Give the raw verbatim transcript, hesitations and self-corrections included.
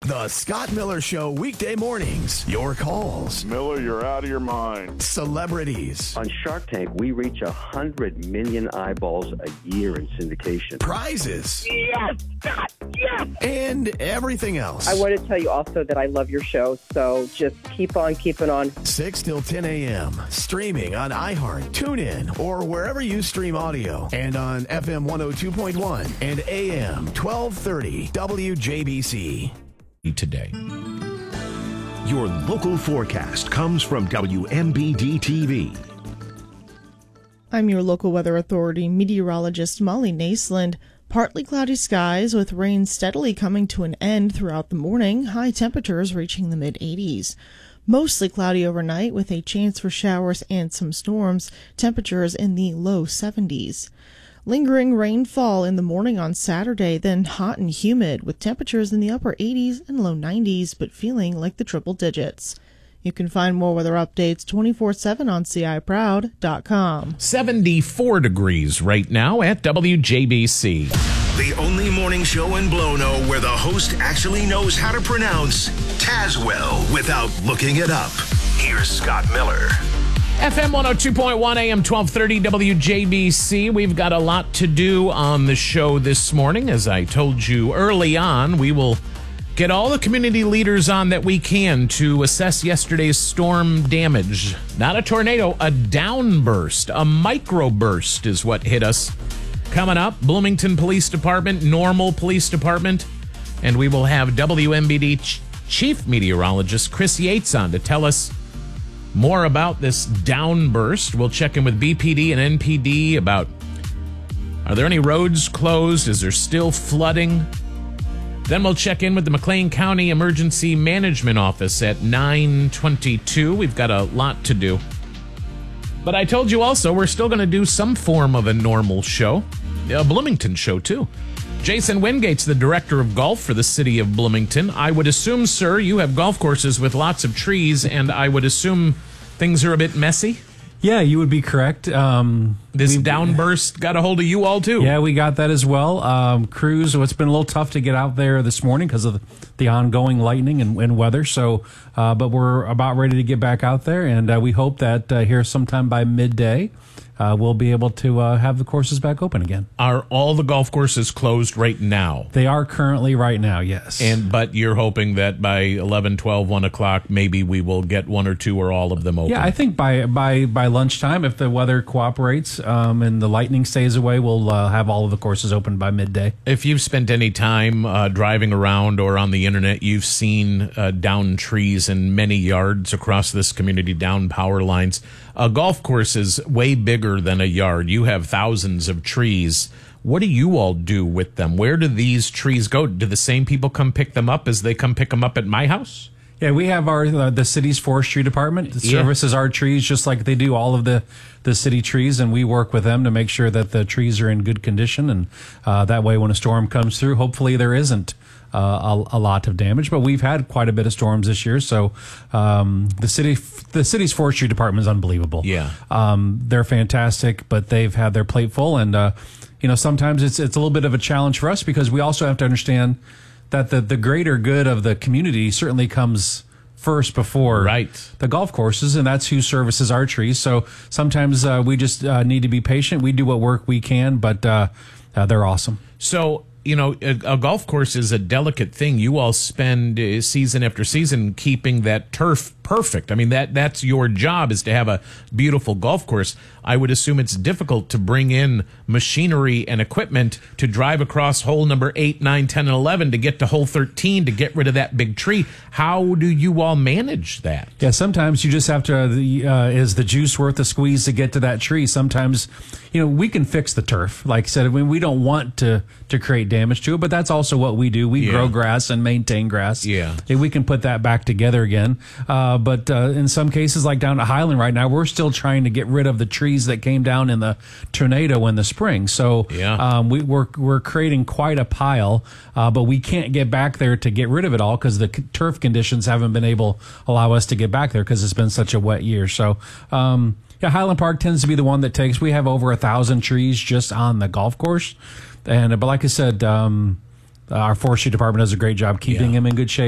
The Scott Miller Show, weekday mornings. Your calls. Miller, you're out of your mind. Celebrities. On Shark Tank, we reach one hundred million eyeballs a year in syndication. Prizes. Yes, Scott, yes! And everything else. I want to tell you also that I love your show, so just keep on keeping on. six till ten a.m. Streaming on iHeart, TuneIn, or wherever you stream audio. And on F M one oh two point one and A M twelve thirty W J B C. Today. Your local forecast comes from W M B D T V. I'm your local weather authority meteorologist Molly Naisland. Partly cloudy skies with rain steadily coming to an end throughout the morning, high temperatures reaching the mid eighties. Mostly cloudy overnight with a chance for showers and some storms, temperatures in the low seventies. Lingering rainfall in the morning on Saturday, then hot and humid with temperatures in the upper eighties and low nineties, but feeling like the triple digits. You can find more weather updates twenty-four seven on C I proud dot com. seventy-four degrees right now at W J B C. The only morning show in Blono where the host actually knows how to pronounce Tazewell without looking it up. Here's Scott Miller. F M one oh two point one, A M twelve thirty, W J B C. We've got a lot to do on the show this morning. As I told you early on, we will get all the community leaders on that we can to assess yesterday's storm damage. Not a tornado, a downburst, a microburst is what hit us. Coming up, Bloomington Police Department, Normal Police Department, and we will have W M B D Ch- Chief Meteorologist Chris Yates on to tell us more about this downburst. We'll check in with B P D and N P D about, are there any roads closed? Is there still flooding? Then we'll check in with the McLean County Emergency Management Office at nine twenty-two. We've got a lot to do. But I told you also we're still going to do some form of a normal show, a Bloomington show too. Jason Wingate's the director of golf for the city of Bloomington. I would assume, sir, you have golf courses with lots of trees, and I would assume things are a bit messy? Yeah, you would be correct. Um, this downburst got a hold of you all, too. Yeah, we got that as well. Um, crews, well, it's been a little tough to get out there this morning because of the ongoing lightning and, and weather. So, uh, but we're about ready to get back out there, and uh, we hope that uh, here sometime by midday, Uh, we'll be able to uh, have the courses back open again. Are all the golf courses closed right now? They are currently right now, yes. And but you're hoping that by eleven, twelve, one o'clock, maybe we will get one or two or all of them open? Yeah, I think by by by lunchtime, if the weather cooperates um, and the lightning stays away, we'll uh, have all of the courses open by midday. If you've spent any time uh, driving around or on the internet, you've seen uh, down trees in many yards across this community, down power lines. A golf course is way bigger than a yard. You have thousands of trees. What do you all do with them? Where do these trees go? Do the same people come pick them up as they come pick them up at my house? Yeah, we have our uh, the city's forestry department that Yeah. services our trees just like they do all of the, the city trees, and we work with them to make sure that the trees are in good condition, and uh, that way when a storm comes through, hopefully there isn't uh, a, a lot of damage. But we've had quite a bit of storms this year, so um, the city the city's forestry department is unbelievable. Yeah, um, they're fantastic, but they've had their plate full, and uh, you know sometimes it's it's a little bit of a challenge for us because we also have to understand that the, the greater good of the community certainly comes first before right. the golf courses, and that's who services our trees. So sometimes uh, we just uh, need to be patient. We do what work we can, but uh, uh, they're awesome. So, you know, a, a golf course is a delicate thing. You all spend uh, season after season keeping that turf perfect. I mean, that that's your job, is to have a beautiful golf course. I would assume it's difficult to bring in machinery and equipment to drive across hole number eight, nine, ten, and eleven to get to hole thirteen to get rid of that big tree. How do you all manage that? Yeah, sometimes you just have to, uh, is the juice worth the squeeze to get to that tree? Sometimes, you know, we can fix the turf. Like I said, I mean, we don't want to, to create damage to it, but that's also what we do. We Yeah. grow grass and maintain grass. Yeah. And we can put that back together again. Uh, but uh, in some cases, like down at Highland right now, we're still trying to get rid of the trees that came down in the tornado in the spring. So Yeah. um, we, we're, we're creating quite a pile, uh, but we can't get back there to get rid of it all because the c- turf conditions haven't been able to allow us to get back there because it's been such a wet year. So, um, yeah, Highland Park tends to be the one that takes. We have over a thousand trees just on the golf course. And, but like I said, um, our forestry department does a great job keeping Yeah. them in good shape.